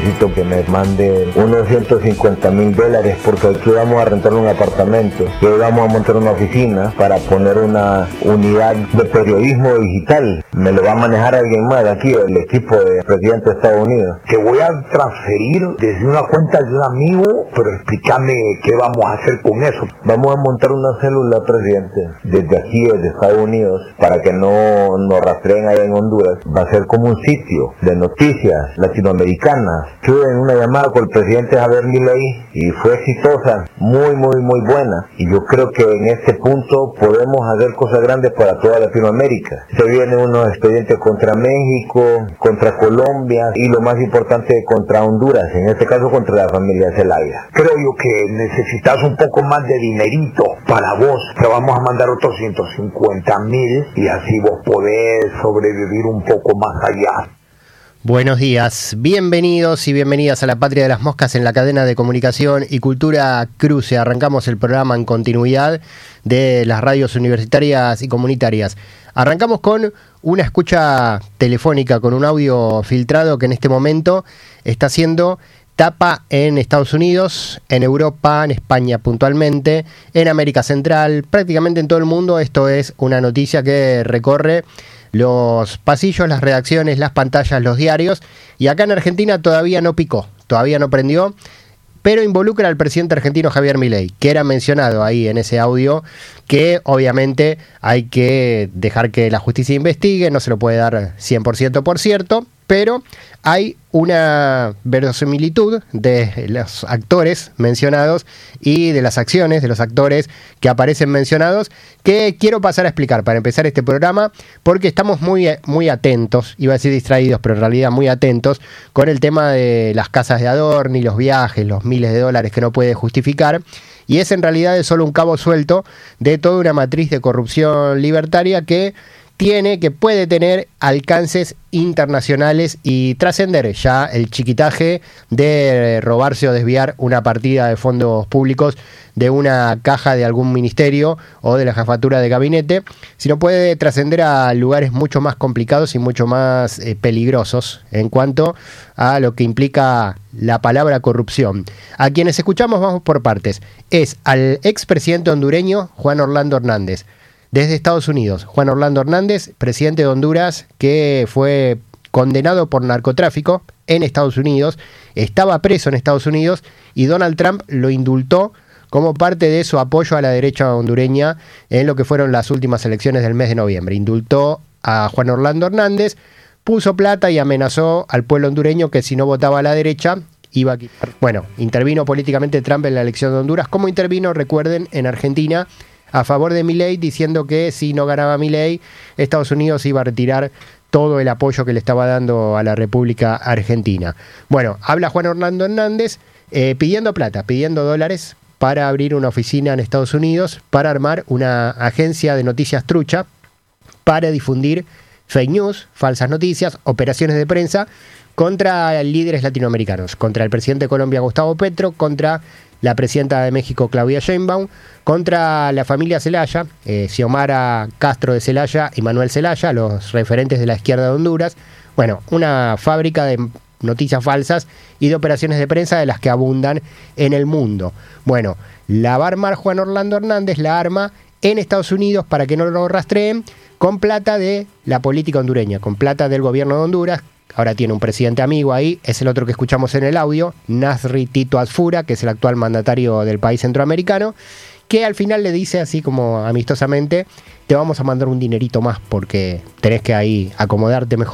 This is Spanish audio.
necesito que me mande unos $150,000 porque aquí vamos a rentar un apartamento y hoy vamos a montar una oficina para poner una unidad de periodismo digital. Me lo va a manejar alguien más de aquí, el equipo del presidente de Estados Unidos. Te voy a transferir desde una cuenta de un amigo, pero explícame qué vamos a hacer con eso. Vamos a montar una célula, presidente, desde aquí, desde Estados Unidos, para que no nos rastreen allá en Honduras. Va a ser como un sitio de noticias latinoamericanas. Tuve una llamada con el presidente Javier Milei y fue exitosa, muy buena. Y yo creo que en este punto podemos hacer cosas grandes para toda Latinoamérica. Se vienen unos expedientes contra México, contra Colombia y lo más importante contra Honduras, en este caso contra la familia Zelaya. Creo yo que necesitas un poco más de dinerito para vos. Te vamos a mandar otros 150,000 y así vos podés sobrevivir un poco más allá. Buenos días, bienvenidos y bienvenidas a la Patria de las Moscas en la cadena de comunicación y cultura Cruce. Arrancamos el programa en continuidad de las radios universitarias y comunitarias. Arrancamos con una escucha telefónica, con un audio filtrado que en este momento está haciendo tapa en Estados Unidos, en Europa, en España puntualmente, en América Central, prácticamente en todo el mundo. Esto es una noticia que recorre los pasillos, las redacciones, las pantallas, los diarios, y acá en Argentina todavía no picó, todavía no prendió, pero involucra al presidente argentino Javier Milei, que era mencionado ahí en ese audio, que obviamente hay que dejar que la justicia investigue, no se lo puede dar 100% por cierto, pero hay una verosimilitud de los actores mencionados y de las acciones de los actores que aparecen mencionados que quiero pasar a explicar para empezar este programa, porque estamos muy atentos, iba a decir distraídos, pero en realidad muy atentos con el tema de las casas de Adorni, los viajes, los miles de dólares que no puede justificar, y es en realidad es solo un cabo suelto de toda una matriz de corrupción libertaria que puede tener alcances internacionales y trascender ya el chiquitaje de robarse o desviar una partida de fondos públicos de una caja de algún ministerio o de la jefatura de gabinete, sino puede trascender a lugares mucho más complicados y mucho más peligrosos en cuanto a lo que implica la palabra corrupción. A quienes escuchamos vamos por partes. Es al expresidente hondureño Juan Orlando Hernández. Desde Estados Unidos, Juan Orlando Hernández, presidente de Honduras, que fue condenado por narcotráfico en Estados Unidos, estaba preso en Estados Unidos y Donald Trump lo indultó como parte de su apoyo a la derecha hondureña en lo que fueron las últimas elecciones del mes de noviembre. Indultó a Juan Orlando Hernández, puso plata y amenazó al pueblo hondureño que si no votaba a la derecha iba a quitar. Bueno, intervino políticamente Trump en la elección de Honduras, como intervino, recuerden, en Argentina, a favor de Milei, diciendo que si no ganaba Milei, Estados Unidos iba a retirar todo el apoyo que le estaba dando a la República Argentina. Bueno, habla Juan Orlando Hernández pidiendo plata, pidiendo dólares para abrir una oficina en Estados Unidos, para armar una agencia de noticias trucha, para difundir fake news, falsas noticias, operaciones de prensa contra líderes latinoamericanos, contra el presidente de Colombia, Gustavo Petro, contra la presidenta de México, Claudia Sheinbaum, contra la familia Zelaya, Xiomara Castro de Zelaya y Manuel Zelaya, los referentes de la izquierda de Honduras. Bueno, una fábrica de noticias falsas y de operaciones de prensa de las que abundan en el mundo. Bueno, la va a armar Juan Orlando Hernández, la arma en Estados Unidos para que no lo rastreen, con plata de la política hondureña, con plata del gobierno de Honduras. Ahora tiene un presidente amigo ahí, es el otro que escuchamos en el audio, Nasri Tito Asfura, que es el actual mandatario del país centroamericano, que al final le dice así como amistosamente, te vamos a mandar un dinerito más porque tenés que ahí acomodarte mejor.